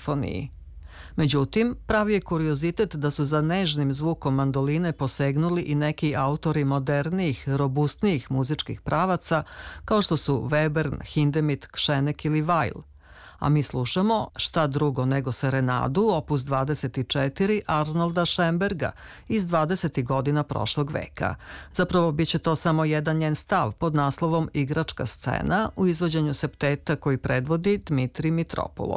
simfoniji. Međutim, pravi je kuriozitet da su za nežnim zvukom mandoline posegnuli i neki autori modernijih, robustnijih muzičkih pravaca, kao što su Webern, Hindemith, Kšenek ili Weill. A mi slušamo Šta drugo nego serenadu, opus 24 Arnolda Schoenberga iz 20. godina prošlog veka. Zapravo bit će to samo jedan njen stav pod naslovom Igračka scena u izvođenju septeta koji predvodi Dmitri Mitropulov.